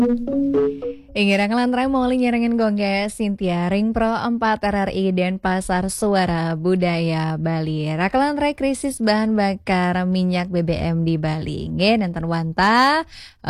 Ingin ngelantrai mau nyerengin gongge Cynthia Ring Pro 4 RRI dan Pasar Suara Budaya Bali. Rakelantrai krisis bahan bakar minyak BBM di Bali. Nge nenten wanta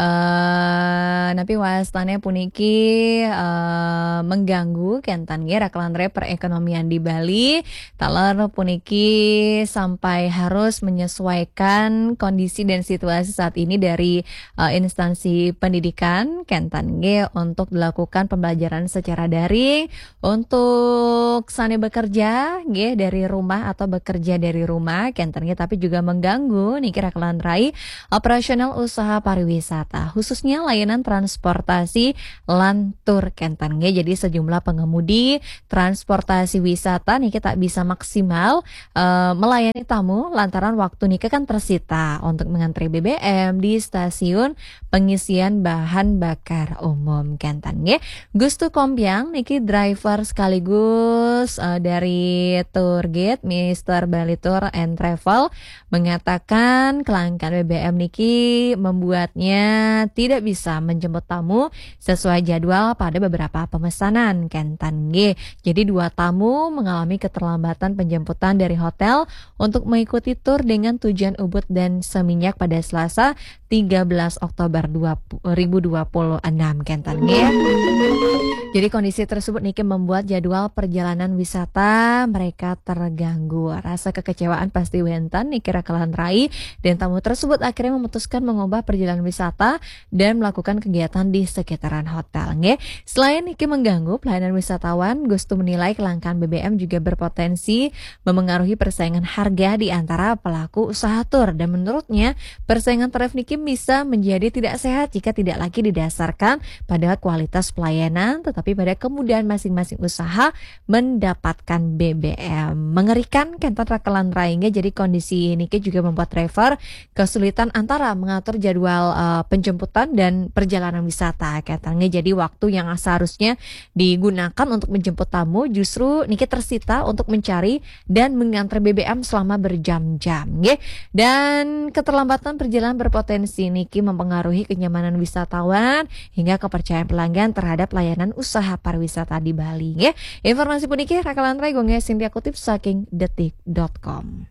napi wastane puniki mengganggu kentan nge rakelantrai perekonomian di Bali. Talar puniki sampai harus menyesuaikan kondisi dan situasi saat ini dari instansi pendidikan kentan nge untuk dilakukan pembelajaran secara daring untuk sane bekerja nggih dari rumah atau bekerja dari rumah kenten nggih tapi juga mengganggu nih kira kelanrai operasional usaha pariwisata khususnya layanan transportasi lan tur kenten nggih. Jadi sejumlah pengemudi transportasi wisata nih kita bisa maksimal melayani tamu lantaran waktu nih kan tersita untuk mengantri BBM di stasiun pengisian bahan bakar umum kentan nggih. Gustu Kompiang niki driver sekaligus dari tour guide Mr. Bali Tour and Travel mengatakan kelangkaan BBM niki membuatnya tidak bisa menjemput tamu sesuai jadwal pada beberapa pemesanan kentan nggih. Jadi 2 tamu mengalami keterlambatan penjemputan dari hotel untuk mengikuti tur dengan tujuan Ubud dan Seminyak pada Selasa 13 Oktober 2026 kentan nggih. Jadi kondisi tersebut niki membuat jadwal perjalanan wisata mereka terganggu. Rasa kekecewaan pasti wentan niki rakalan rai dan tamu tersebut akhirnya memutuskan mengubah perjalanan wisata dan melakukan kegiatan di sekitaran hotel nggih. Selain niki mengganggu pelayanan wisatawan, Gustu menilai kelangkaan BBM juga berpotensi memengaruhi persaingan harga di antara pelaku usaha tur dan menurutnya persaingan tarif niki bisa menjadi tidak sehat jika tidak lagi didasarkan pada kualitas pelayanan tetapi pada kemudahan masing-masing usaha mendapatkan BBM. Mengerikan kentan rakalan raingnya. Jadi kondisi ini juga membuat driver kesulitan antara mengatur jadwal penjemputan dan perjalanan wisata kentannya. Jadi waktu yang seharusnya digunakan untuk menjemput tamu justru niki tersita untuk mencari dan mengantar BBM selama berjam-jam nggih. Dan keterlambatan perjalanan berpotensi niki mempengaruhi kenyamanan wisatawan hingga kepercayaan pelanggan terhadap layanan usaha pariwisata di Bali nggih. Informasi puniki rakalan rai gonge Cynthia kutip saking detik.com.